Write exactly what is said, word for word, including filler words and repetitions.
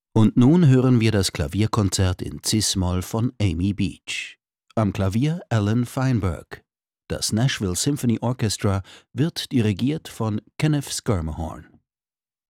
Und nun hören wir das Klavierkonzert in Cis-Moll von Amy Beach. Am Klavier Alan Feinberg. Das Nashville Symphony Orchestra wird dirigiert von Kenneth Schermerhorn.